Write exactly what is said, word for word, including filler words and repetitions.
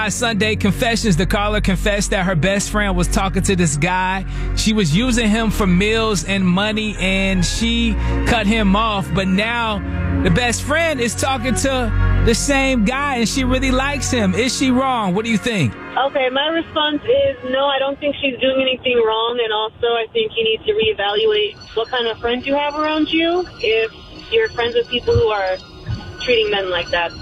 Sunday Confessions, the caller confessed that her best friend was talking to this guy. She was using him for meals and money, and she cut him off. But now the best friend is talking to the same guy, and she really likes him. Is she wrong? What do you think? Okay, my response is no, I don't think she's doing anything wrong. And also, I think you need to reevaluate what kind of friends you have around you if you're friends with people who are treating men like that.